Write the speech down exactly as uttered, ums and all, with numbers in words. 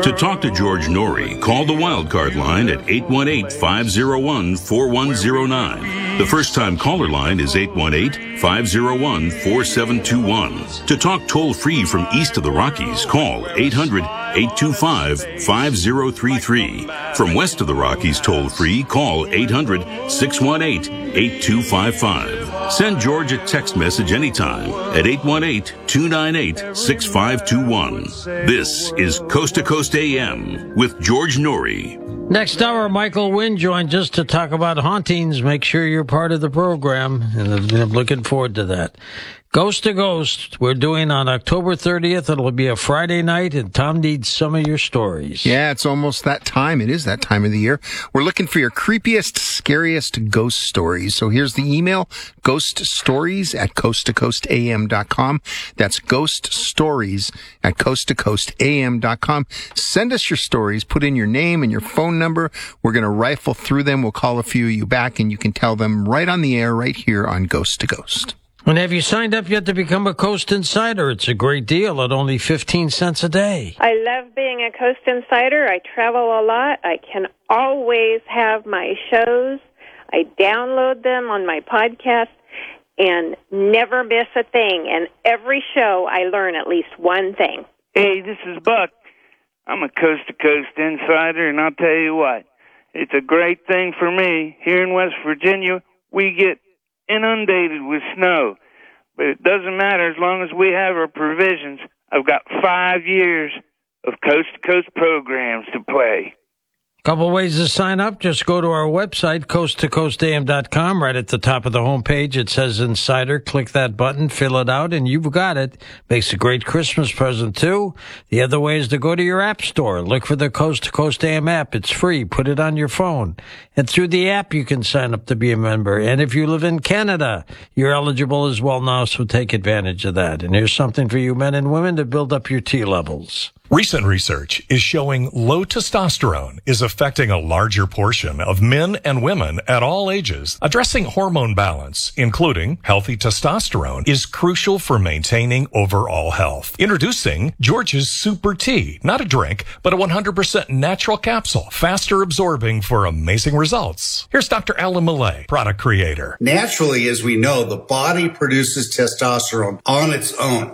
To talk to George Norrie, call the Wildcard line at eight one eight, five oh one, four one oh nine. The first-time caller line is eight one eight, five oh one, four seven two one. To talk toll-free from east of the Rockies, call eight hundred, eight two five, five oh three three. From west of the Rockies toll-free, call eight hundred, six one eight, eight two five five. Send George a text message anytime at eight one eight, two nine eight, six five two one. This is Coast to Coast A M with George Norrie. Next hour, Michael Wynn joins us to talk about hauntings. Make sure you're part of the program, and I'm looking forward to that. Ghost to Ghost, we're doing on October thirtieth. It'll be a Friday night, and Tom needs some of your stories. Yeah, it's almost that time. It is that time of the year. We're looking for your creepiest, scariest ghost stories. So here's the email, ghost stories at coast to coast a m dot com. That's ghost stories at coast to coast a m dot com. Send us your stories. Put in your name and your phone number. We're going to rifle through them. We'll call a few of you back, and you can tell them right on the air right here on Ghost to Ghost. And have you signed up yet to become a Coast Insider? It's a great deal at only fifteen cents a day. I love being a Coast Insider. I travel a lot. I can always have my shows. I download them on my podcast and never miss a thing. And every show I learn at least one thing. Hey, this is Buck. I'm a Coast to Coast Insider, and I'll tell you what, it's a great thing for me. Here in West Virginia, we get inundated with snow, but it doesn't matter as long as we have our provisions. I've got five years of coast-to-coast programs to play. Couple ways to sign up. Just go to our website, coast to coast a m dot com. Right at the top of the homepage, it says Insider. Click that button, fill it out, and you've got it. Makes a great Christmas present, too. The other way is to go to your app store. Look for the Coast to Coast A M app. It's free. Put it on your phone. And through the app, you can sign up to be a member. And if you live in Canada, you're eligible as well now, so take advantage of that. And here's something for you men and women to build up your T levels. Recent research is showing low testosterone is affecting a larger portion of men and women at all ages. Addressing hormone balance, including healthy testosterone, is crucial for maintaining overall health. Introducing George's Super Tea, not a drink, but a one hundred percent natural capsule, faster absorbing for amazing results. Here's Doctor Alan Millay, product creator. Naturally, as we know, the body produces testosterone on its own.